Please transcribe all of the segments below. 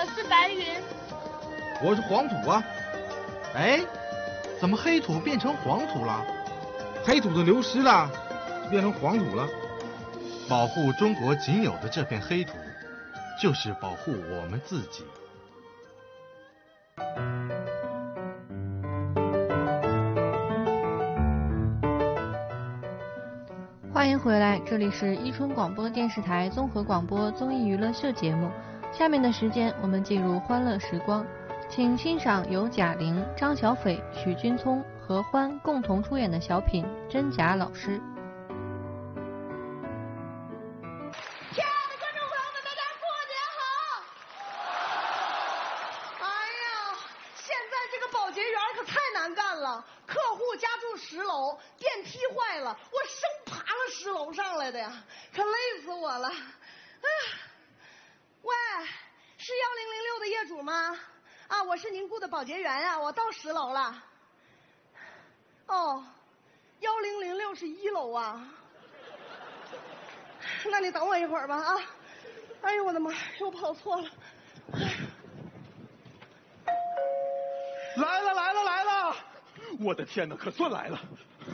是白云。 我是黄土啊。哎，怎么黑土变成黄土了？黑土都流失了，变成黄土了。保护中国仅有的这片黑土，就是保护我们自己。 欢迎回来，这里是伊春广播电视台综合广播综艺娱乐秀节目。下面的时间，我们进入欢乐时光，请欣赏由贾玲、张小斐、许君聪、何欢共同出演的小品《真假老师》。 亲爱的观众朋友们，大家过年好！哎呀，现在这个保洁员可太难干了，客户家住10楼，电梯坏了，我生爬了10楼上来的呀，可累死我了。喂，是1006的业主吗？啊，我是您雇的保洁员呀，我到10楼了。哦，1006是1楼啊。那你等我一会儿吧啊！哎呦我的妈，又跑错了。 来了！我的天哪，可算来了。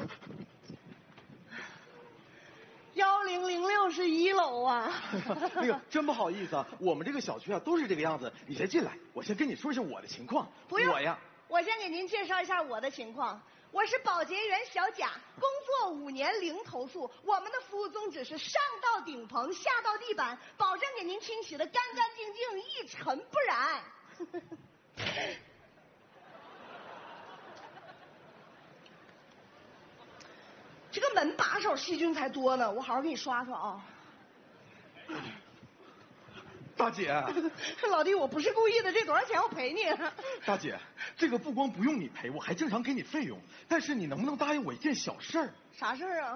1006是1楼啊。 那个真不好意思啊，我们这个小区啊都是这个样子。你先进来，我先跟你说一下我的情况。 不用， 我呀， 我先给您介绍一下我的情况。我是保洁员小贾，工作5年零投诉。我们的服务宗旨是上到顶棚，下到地板，保证给您清洗的干干净净，一尘不染。这个门把手细菌才多呢，我好好给你刷刷啊。 大姐， 老弟，我不是故意的，这多少钱我赔你。 大姐，这个不光不用你赔，我还经常给你费用。但是你能不能答应我一件小事儿？ 啥事儿啊？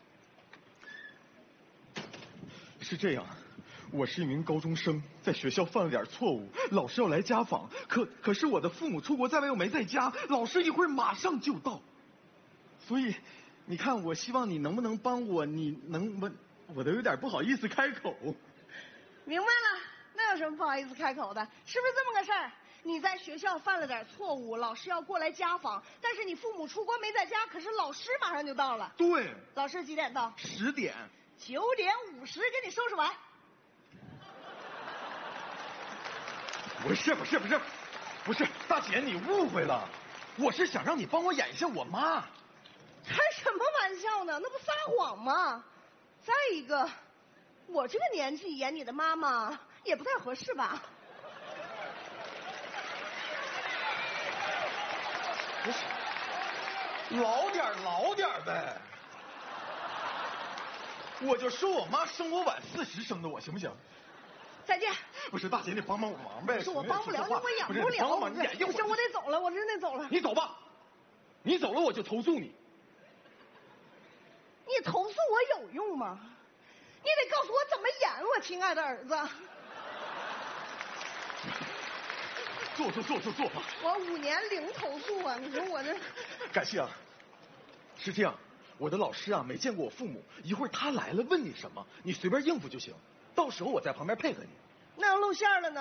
是这样，我是一名高中生，在学校犯了点错误，老师要来家访，可是我的父母出国在外又没在家，老师一会儿马上就到，所以你看，我希望你能不能帮我？你能我都有点不好意思开口。 明白了，那有什么不好意思开口的？是不是这么个事儿？你在学校犯了点错误，老师要过来家访，但是你父母出国没在家，可是老师马上就到了。 对。 老师几点到 ？10点。 9点50给你收拾完。 不是，大姐你误会了，我是想让你帮我演一下我妈。 开什么玩笑呢？那不撒谎吗？再一个，我这个年纪演你的妈妈也不太合适吧？ 不是，老点呗。我就说我妈生我晚40生的我，行不行？ 再见。 不是，大姐你帮帮我忙呗。 是我帮不了你，我演不了。 帮忙你演一会儿。 不行，我得走了，我真得走了。 你走吧，你走了我就投诉你。 你投诉我有用吗？你得告诉我怎么演，我亲爱的儿子。 坐吧。 我5年零投诉啊！你说我这…… 感谢啊。是这样，我的老师啊没见过我父母，一会儿他来了问你什么，你随便应付就行，到时候我在旁边配合你。 那要露馅了呢？